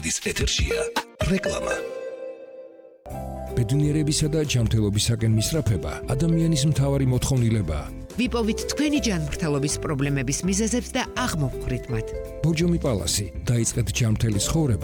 შედის ეთერშია. რეკლამა. ბედნიერებისა და ჯანმრთელობისაკენ მისწრაფება ადამიანის მთავარი მოთხოვნილებაა. ვიპოვით თქვენი ჯანმრთელობის პრობლემების მიზეზებს და აღმოვხვრით მათ. ბორჯომი პალასი, დაიწყეთ ჯანმრთელი ცხოვრება